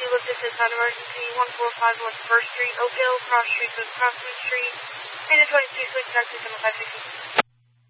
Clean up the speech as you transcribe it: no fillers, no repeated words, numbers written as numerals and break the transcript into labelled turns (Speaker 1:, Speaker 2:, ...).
Speaker 1: Assist on emergency 1451 First Street, Oakdale, cross streets with Crossman Street, and a 22 switch taxi 7560.